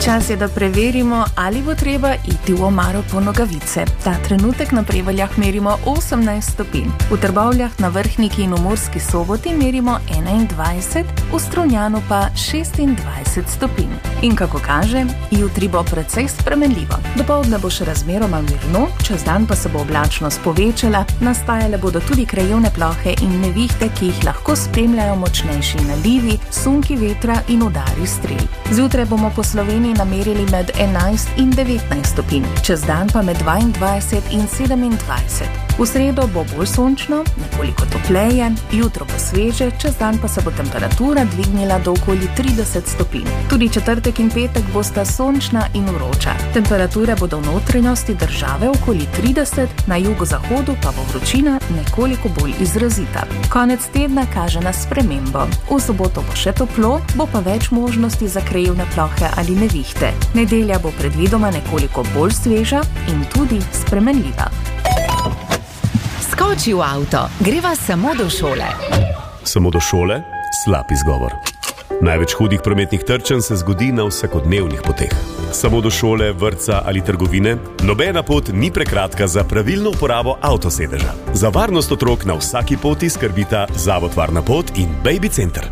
Čas je, da preverimo, ali bo treba iti v omaro po nogavice. Ta trenutek na Prevaljah merimo 18 stopinj. V Trbovljah, na Vrhniki in v Murski Soboti merimo 21, v Strunjanu pa 26 stopinj. In kako kaže, jutri bo precej spremenljivo. Dopoldne bo še razmeroma mirno, čez dan pa se bo oblačnost povečala, nastajale bodo tudi krajevne plohe in nevihte, ki jih lahko spremljajo močnejši nalivi, sunki vetra in udari strel. Zjutraj bomo po Sloveniji namerili med 11 in 19 stopinj, čez dan pa med 22 in 27. V sredo bo bolj sončno, nekoliko topleje, jutro bo sveže, čez dan pa se bo temperatura dvignila do okoli 30 stopinj. Tudi četrtek in petek bosta sončna in vroča. Temperature bodo v notranjosti države okoli 30, na jugozahodu pa bo vročina nekoliko bolj izrazita. Konec tedna kaže na spremembo. V soboto bo še toplo, bo pa več možnosti za krajevne plohe ali nevihte. Nedelja bo predvidoma nekoliko bolj sveža in tudi spremenljiva. Skoči v avto, greva samo do šole. Samo do šole? Slab izgovor. Največ hudih prometnih trčenj se zgodi na vsakodnevnih poteh. Samo do šole, vrtca ali trgovine? Nobena pot ni prekratka za pravilno uporabo avtosedeža. Za varnost otrok na vsaki poti skrbita Zavod Varna pot in Baby Center.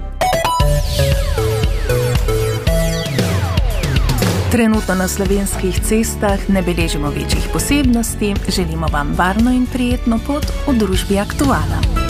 Trenutno na slovenskih cestah ne beležimo večjih posebnosti, želimo vam varno in prijetno pot v družbi Aktuala.